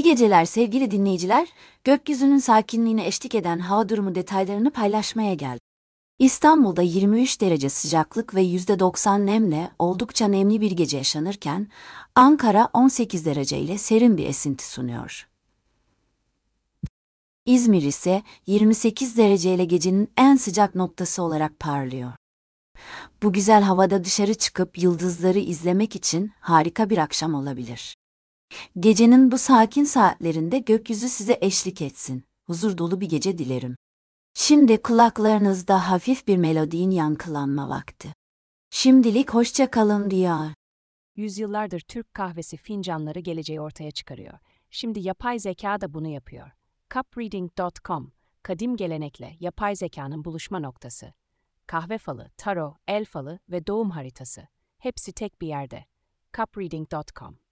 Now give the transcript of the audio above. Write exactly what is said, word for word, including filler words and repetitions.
geceler sevgili dinleyiciler, gökyüzünün sakinliğine eşlik eden hava durumu detaylarını paylaşmaya geldim. İstanbul'da yirmi üç derece sıcaklık ve yüzde doksan nemle oldukça nemli bir gece yaşanırken, Ankara on sekiz derece ile serin bir esinti sunuyor. İzmir ise yirmi sekiz derece ile gecenin en sıcak noktası olarak parlıyor. Bu güzel havada dışarı çıkıp yıldızları izlemek için harika bir akşam olabilir. Gecenin bu sakin saatlerinde gökyüzü size eşlik etsin. Huzur dolu bir gece dilerim. Şimdi kulaklarınızda hafif bir melodinin yankılanma vakti. Şimdilik hoşça kalın diyor. Yüzyıllardır Türk kahvesi fincanları geleceği ortaya çıkarıyor. Şimdi yapay zeka da bunu yapıyor. cup reading nokta com, kadim gelenekle yapay zekanın buluşma noktası. Kahve falı, taro, el falı ve doğum haritası. Hepsi tek bir yerde. cup reading nokta com